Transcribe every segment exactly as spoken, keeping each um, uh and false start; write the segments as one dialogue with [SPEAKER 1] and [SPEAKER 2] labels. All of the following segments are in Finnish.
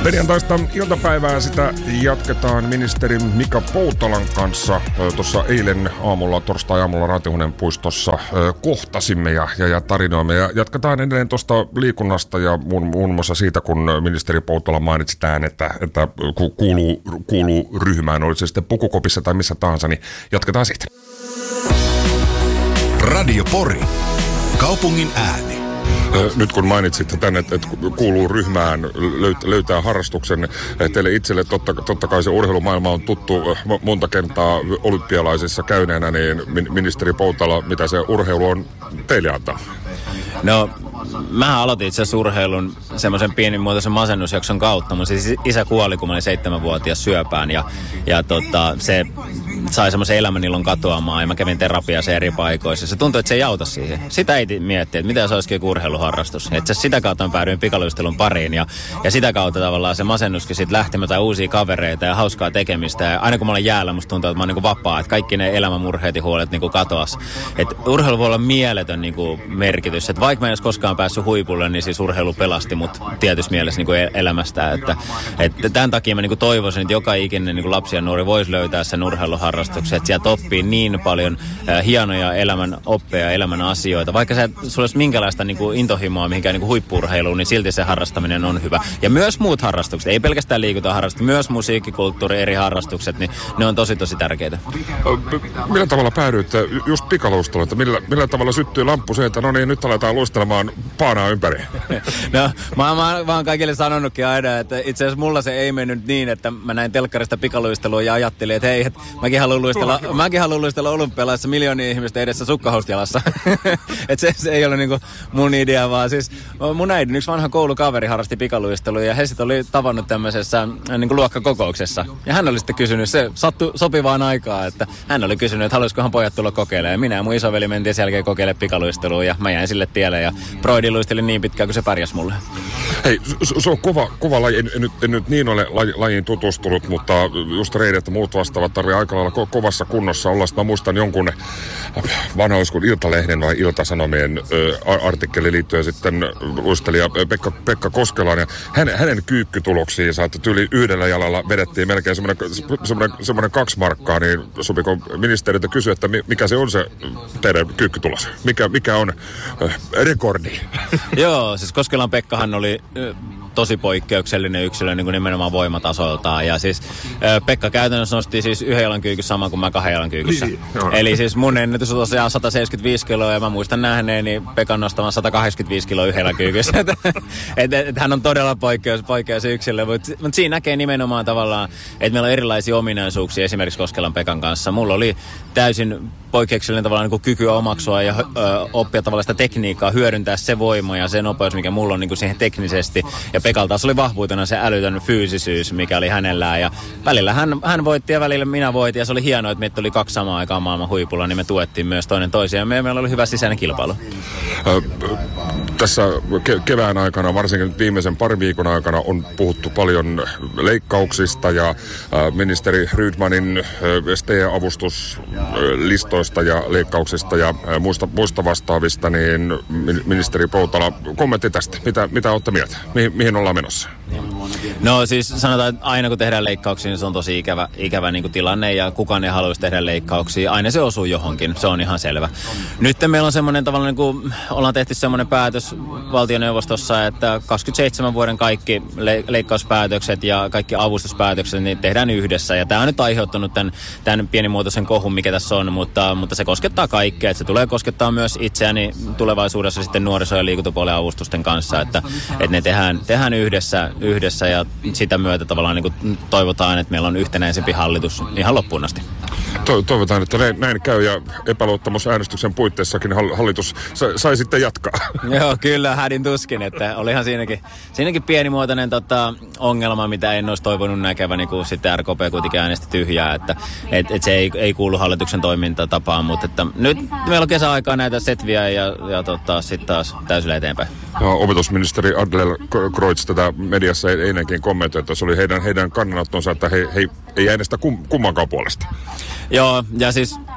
[SPEAKER 1] Perjantaista iltapäivää sitä jatketaan ministeri Mika Poutalan kanssa. Tuossa eilen aamulla, torstai-aamulla Raatihuoneen puistossa kohtasimme ja, ja, ja tarinoimme. Ja jatketaan edelleen tuosta liikunnasta ja muun, muun muassa siitä, kun ministeri Poutala mainitsi tämän, että, että kuuluu, kuuluu ryhmään, oli se sitten pukukopissa tai missä tahansa, niin jatketaan siitä.
[SPEAKER 2] Radio Pori. Kaupungin ääni.
[SPEAKER 1] Nyt kun mainitsit tänne, että kuuluu ryhmään, löytää harrastuksen, teille itselle totta, totta kai se urheilumaailma on tuttu monta kertaa olympialaisissa käyneenä, niin ministeri Poutala, mitä se urheilu on teille antaa?
[SPEAKER 3] No, mä aloitin itse asiassa urheilun semmoisen pienimuotoisen masennusjakson kautta. Mun siis isä kuoli, kun mä olin seitsemänvuotias syöpään ja, ja tota, se sai semmoisen elämänilon katoamaan ja mä kävin terapiassa eri paikoissa. Se tuntui, että se ei auta siihen. Sitä ei miettiä, että mitä se olisikin joku urheiluharrastus. Että sitä kautta mä päädyin pikaluistelun pariin ja, ja sitä kautta tavallaan se masennuskin sit lähti, mä tain uusia kavereita ja hauskaa tekemistä. Ja aina kun mä olen jäällä, musta tuntuu, että mä oon niinku vapaa, että kaikki ne elämänmurheet ja huolet niinku katoas. Että urheilu voi olla mieletön niinku merkitys. Että vaikka mä en olisi koskaan päässyt huipulle, niin siis urheilu pelasti mut tietyssä mielessä niinku elämästä. Että, että tämän takia mä niinku toivoisin, että joka ikinen niinku lapsi ja nuori voisi löytää sen urheiluharrastuksen. Että sieltä oppii niin paljon äh, hienoja elämän oppeja, elämän asioita. Vaikka sä, sulla olisi minkälaista niinku intohimoa mihinkään niinku huippu-urheiluun, niin silti se harrastaminen on hyvä. Ja myös muut harrastukset, ei pelkästään liikuntaharrastukset, myös musiikkikulttuuri, eri harrastukset, niin ne on tosi tosi tärkeitä.
[SPEAKER 1] Millä tavalla päädyitte just pikaluisteluun, että millä, millä tavalla syttyy lamppu se, että no niin, nyt aletaan luistelemaan paanaa ympäri?
[SPEAKER 3] No, mä, mä, mä oon kaikille sanonutkin aina, että itse asiassa mulla se ei mennyt niin, että mä näin telkkarista pikaluistelua ja ajattelin, että hei, että mäkin haluan luistella, mäkin haluan luistella olympialaisissa miljoonia ihmistä edessä sukkahousut jalassa. Että se, se ei ole niinku mun idea, vaan siis mun äidin yksi vanha koulukaveri harrasti pikaluistelua ja he sitten oli tavannut tämmöisessä niinku luokkakokouksessa. Ja hän oli sitten kysynyt, se sattui sopivaan aikaan, että hän oli kysynyt, että haluaisikohan pojat tulla kokeilemaan. Ja minä ja mun isoveli mentiin sen jälkeen kokeilemaan pikaluistelua ja mä jäin sille tielle ja Broidi luisteli niin pitkään, kun se pärjäs mulle.
[SPEAKER 1] Hei, se on kova, kova laji. En, en, nyt, en nyt niin ole laji, lajiin tutustunut, mutta just reidet ja muut vastaavat tarvii aika lailla ko- kovassa kunnossa olla. Mä muistan jonkun vanha olisiko Iltalehden vai Iltasanomien ö, artikkeli liittyen sitten luistelija Pekka, Pekka Koskelaan ja hänen, hänen kyykkytuloksiinsa, että tyyli yhdellä jalalla vedettiin melkein semmoinen, semmoinen, semmoinen kaksi markkaa, niin sopiko ministeriltä kysyä, että mikä se on se teidän kyykkytulos? Mikä, mikä on ö, rekordi?
[SPEAKER 3] Joo, siis Koskelan Pekkahan oli ö, tosi poikkeuksellinen yksilö niin kuin nimenomaan voimatasoltaan. Ja siis ö, Pekka käytännössä nosti siis yhden jalan kyykyssä sama kuin mä kahden jalan kyykyssä. Niin, eli siis mun ennätys on tosiaan sata seitsemänkymmentäviisi kiloa ja mä muistan nähneeni Pekan nostavan sata kahdeksankymmentäviisi kiloa yhden jalan kyykyssä. et, et, et hän on todella poikkeus, poikkeus yksilö, mutta mut siinä näkee nimenomaan tavallaan, että meillä on erilaisia ominaisuuksia esimerkiksi Koskelan Pekan kanssa. Mulla oli täysin poikkeuksellinen tavallaan niin kuin kyky omaksua ja ö, oppia tavallaan sitä tekniikkaa, hyödyntää se voima ja se nopeus, mikä mulla on niin kuin siihen teknisesti. Ja Pekalla taas oli vahvuutena se älytön fyysisyys, mikä oli hänellään. Ja välillä hän, hän voitti ja välillä minä voitin. Ja se oli hienoa, että meitä oli kaksi samaa aikaa maailman huipulla, niin me tuettiin myös toinen toisiaan. Ja meillä oli hyvä sisäinen kilpailu.
[SPEAKER 1] Ö, tässä ke- kevään aikana, varsinkin viimeisen parin viikon aikana, on puhuttu paljon leikkauksista ja ä, ministeri Rydmanin S T E-avustuslistoista ja leikkauksista ja ä, muista, muista vastaavista, niin ministeri Poutala, kommentti tästä. Mitä, mitä olette mieltä? Mihin, mihin ollaan menossa?
[SPEAKER 3] No siis sanotaan, että aina kun tehdään leikkauksia, niin se on tosi ikävä, ikävä niin kuin tilanne ja kukaan ei haluaisi tehdä leikkauksia. Aina se osuu johonkin, se on ihan selvä. Nyt meillä on semmoinen tavallaan, niin kuin ollaan tehty semmoinen päätös valtioneuvostossa, että kaksikymmentäseitsemän vuoden kaikki le- leikkauspäätökset ja kaikki avustuspäätökset niin tehdään yhdessä. Ja tämä on nyt aiheuttanut tämän, tämän pienimuotoisen kohun, mikä tässä on, mutta, mutta se koskettaa kaikkea. Että se tulee koskettaa myös itseäni tulevaisuudessa sitten nuoriso- ja liikuntapuolen avustusten kanssa, että, että ne tehdään, tehdään yhdessä, yhdessä ja sitä myötä tavallaan niin kuin toivotaan, että meillä on yhtenäisempi hallitus ihan loppuun asti.
[SPEAKER 1] To- toivotaan, että näin, näin käy ja epäluottamusäänestyksen puitteissakin hallitus sa- sai sitten jatkaa.
[SPEAKER 3] Joo, kyllä, hädin tuskin, että olihan siinäkin, siinäkin pienimuotoinen tota, ongelma, mitä en olisi toivonut näkeväni, kun sitten R K P kuitenkin äänesti tyhjää, että et, et se ei, ei kuulu hallituksen toimintatapaan, mutta että nyt meillä on kesäaikaa näitä setviä ja, ja tota, sitten taas täysillä eteenpäin.
[SPEAKER 1] Ja opetusministeri Adlercreutz tätä mediassa eilenkin kommentoi, että se oli heidän, heidän kannanottonsa, että he, he ei äänestä kum, kummankaan puolesta.
[SPEAKER 3] Joo, ja siis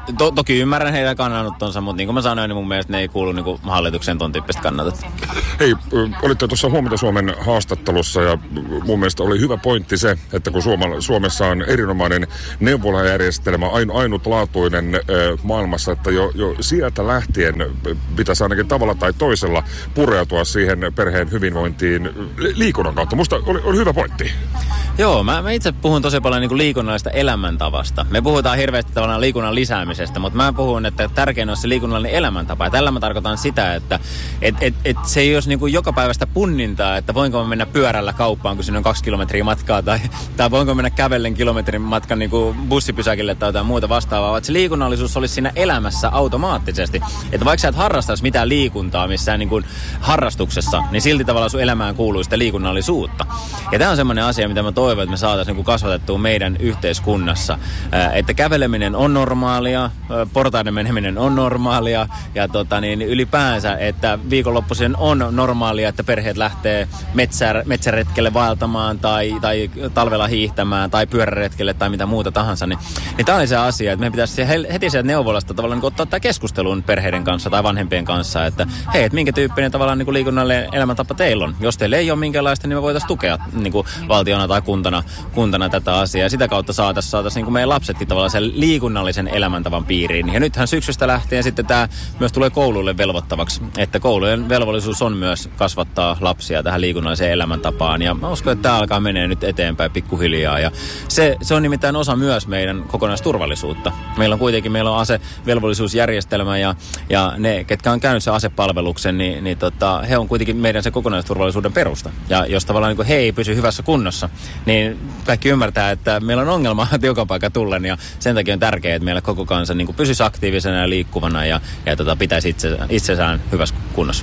[SPEAKER 3] to, toki ymmärrän heidän kannanottonsa, mutta niin kuin mä sanoin, niin mun mielestä ne ei kuulu niin kuin hallituksen ton tyyppistä kannatot.
[SPEAKER 1] Hei, olitte tuossa Huomenta Suomen haastattelussa ja mun mielestä oli hyvä pointti se, että kun Suoma, Suomessa on erinomainen neuvolajärjestelmä, ain, ainutlaatuinen äh, maailmassa, että jo, jo sieltä lähtien pitäisi ainakin tavalla tai toisella pureutua siihen perheen hyvinvointiin liikunnan kautta. Musta oli, oli hyvä pointti.
[SPEAKER 3] Joo, mä, mä itse puhun tosi paljon niin kuin liikunnallisesta elämäntavasta. Me puhutaan hirveästi tavallaan liikunnan lisäämisestä, mutta mä puhun, että tärkein on se liikunnallinen elämäntapa. Ja tällä mä tarkoitan sitä, että et, et, et se ei olisi niin kuin joka päivästä punnintaa, että voinko mä mennä pyörällä kauppaan, kun siinä on kaksi kilometriä matkaa, tai, tai voinko mennä kävellen kilometrin matkan niin kuin bussipysäkille tai jotain muuta vastaavaa, vaan se liikunnallisuus olisi siinä elämässä automaattisesti. Että vaikka sä et harrastaisi mitään liikuntaa missään niin kuin harrastuksessa, niin silti tavallaan sun elämään kuuluu sitä liikunnallisuutta. Ja tämä on semmoinen asia, mitä mä toivon, että me saataisiin niin kasvatettua meidän yhteiskunnassa. Ää, että käveleminen on normaalia, portaiden meneminen on normaalia ja tota, niin ylipäänsä, että viikonloppuisen on normaalia, että perheet lähtee metsär, metsäretkelle vaeltamaan tai, tai talvella hiihtämään tai pyöräretkelle tai mitä muuta tahansa. Niin, niin tämä oli se asia, että meidän pitäisi heti sieltä neuvolasta tavallaan niin ottaa tämä keskustelun perheiden kanssa tai vanhempien kanssa, että hei, että minkä tyyppinen tavallaan niin liikunnallinen elämäntapa teillä on. Jos teillä ei ole minkäänlaista, niin me voitaisiin tukea niin kuin valtiona tai kuntana, kuntana tätä asiaa. Ja sitä kautta saataisiin saatais, niin meidän lapsetkin tavallaan sen liikunnallisen elämäntavan piiriin. Ja nythän syksystä lähtien sitten tämä myös tulee kouluille velvoittavaksi. Että koulujen velvollisuus on myös kasvattaa lapsia tähän liikunnalliseen elämäntapaan. Ja mä uskon, että tämä alkaa menee nyt eteenpäin pikkuhiljaa. Ja se, se on nimittäin osa myös meidän kokonaisturvallisuutta. Meillä on kuitenkin meillä on asevelvollisuusjärjestelmä ja, ja ne, ketkä on käynyt sen asepalveluksen, niin, niin tota, he on kuitenkin meidän se kokonaisturvallisuuden perusta. Ja jos tavallaan niin kuin he ei pysy hyvässä kunnossa, niin kaikki ymmärtää, että meillä on ongelma joka paikka tullen. Ja sen takia on tärkeää, että meillä koko kansa niin kuin pysyisi aktiivisena ja liikkuvana ja, ja tota, pitäisi itse, itsessään hyvässä kunnossa.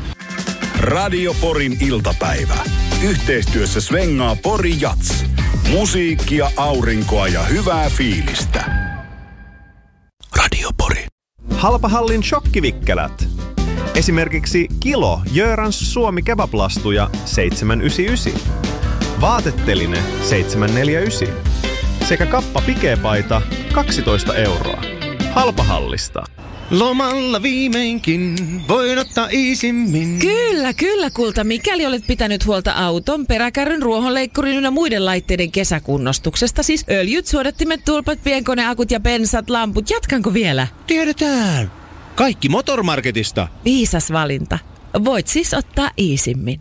[SPEAKER 2] Radio Porin iltapäivä. Yhteistyössä svengaa Pori Jats. Musiikkia, aurinkoa ja hyvää fiilistä. Radio Pori.
[SPEAKER 4] Halpahallin shokkivikkelät. Esimerkiksi kilo Jörans Suomi kebaplastuja seitsemän yhdeksänkymmentäyhdeksän. Vaatetteline seitsemän neljäkymmentäyhdeksän. Sekä kappa pikepaita kaksitoista euroa. Halpahallista.
[SPEAKER 5] Lomalla viimeinkin voin ottaa iisimmin.
[SPEAKER 6] Kyllä, kyllä kulta. Mikäli olet pitänyt huolta auton, peräkärryn, ruohonleikkurin ynnä muiden laitteiden kesäkunnostuksesta, siis öljyt, suodattimet, tulpat, pienkoneakut ja bensat, lamput, jatkanko vielä?
[SPEAKER 5] Tiedetään. Kaikki Motormarketista.
[SPEAKER 6] Viisas valinta. Voit siis ottaa iisimmin.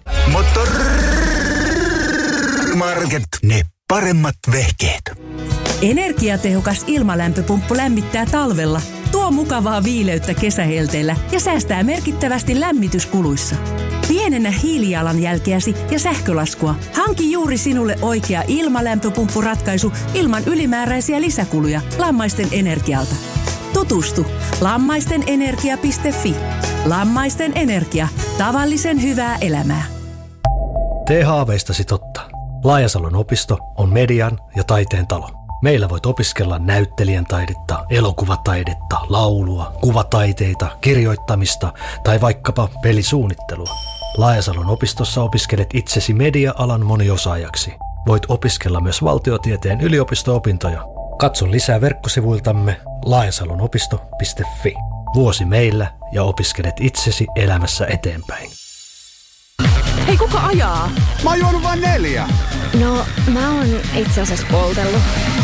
[SPEAKER 2] Motormarket. Ne paremmat vehkeet.
[SPEAKER 7] Energiatehokas ilmalämpöpumppu lämmittää talvella, tuo mukavaa viileyttä kesähelteillä ja säästää merkittävästi lämmityskuluissa. Pienennä hiilijalanjälkeäsi ja sähkölaskua. Hanki juuri sinulle oikea ilmalämpöpumppuratkaisu ilman ylimääräisiä lisäkuluja Lammaisten Energialta. Tutustu lammaistenenergia piste fi. Lammaisten Energia. Tavallisen hyvää elämää.
[SPEAKER 8] Tee haaveistasi totta. Laajasalon opisto on median ja taiteen talo. Meillä voit opiskella näyttelijän taidetta, elokuvataidetta, laulua, kuvataiteita, kirjoittamista tai vaikkapa pelisuunnittelua. Laajasalon opistossa opiskelet itsesi media-alan moniosaajaksi. Voit opiskella myös valtiotieteen yliopisto-opintoja. Katso lisää verkkosivuiltamme laajasalonopisto piste fi. Vuosi meillä ja opiskelet itsesi elämässä eteenpäin.
[SPEAKER 9] Hei, kuka ajaa?
[SPEAKER 5] Mä oon juonut vain neljä.
[SPEAKER 9] No, mä oon itse asiassa poltellut.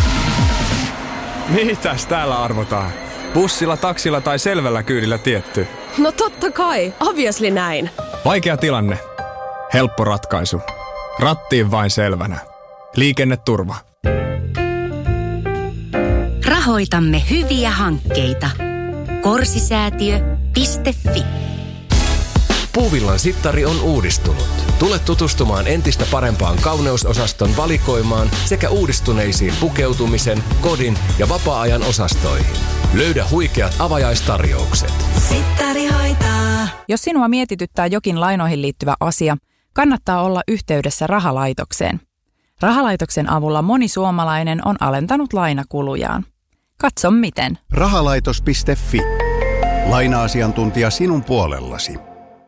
[SPEAKER 10] Mitäs täällä arvotaan? Bussilla, taksilla tai selvällä kyydillä tietty?
[SPEAKER 9] No totta kai, obviously näin.
[SPEAKER 10] Vaikea tilanne. Helppo ratkaisu. Rattiin vain selvänä. Liikenneturva.
[SPEAKER 7] Rahoitamme hyviä hankkeita. Korsisäätiö piste fi.
[SPEAKER 11] Puuvillan sittari on uudistunut. Tule tutustumaan entistä parempaan kauneusosaston valikoimaan sekä uudistuneisiin pukeutumisen, kodin ja vapaa-ajan osastoihin. Löydä huikeat avajaistarjoukset.
[SPEAKER 7] Sittari hoitaa.
[SPEAKER 12] Jos sinua mietityttää jokin lainoihin liittyvä asia, kannattaa olla yhteydessä rahalaitokseen. Rahalaitoksen avulla moni suomalainen on alentanut lainakulujaan. Katso miten.
[SPEAKER 13] Rahalaitos piste fi. Laina-asiantuntija sinun puolellasi.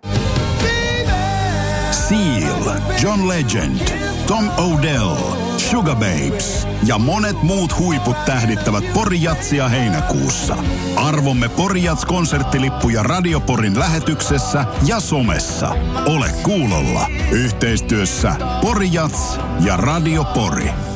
[SPEAKER 2] Seal, John Legend, Tom Odell, Sugar Babes ja monet muut huiput tähdittävät Pori-jatsia heinäkuussa. Arvomme Pori-jats-konserttilippuja Radio Porin lähetyksessä ja somessa. Ole kuulolla. Yhteistyössä Pori-jats ja Radio Pori.